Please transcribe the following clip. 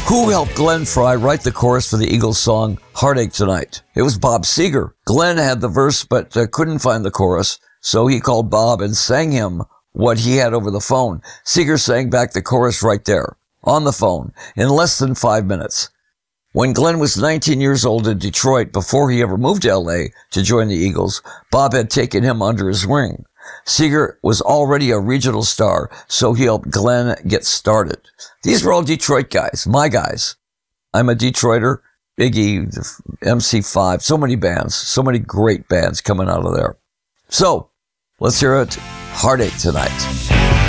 Who helped Glenn Frey write the chorus for the Eagles song Heartache Tonight? It was Bob Seger. Glenn had the verse but couldn't find the chorus, so he called Bob and sang him what he had over the phone. Seger sang back the chorus right there, on the phone, in less than 5 minutes. When Glenn was 19 years old in Detroit, before he ever moved to L.A. to join the Eagles, Bob had taken him under his wing. Seger was already a regional star, so he helped Glenn get started. These were all Detroit guys, my guys. I'm a Detroiter, Biggie, MC5, so many bands, so many great bands coming out of there. So, let's hear it. Heartache Tonight.